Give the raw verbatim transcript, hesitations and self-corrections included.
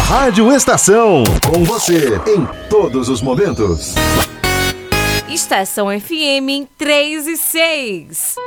Rádio Estação, com você em todos os momentos. Estação F M três e seis.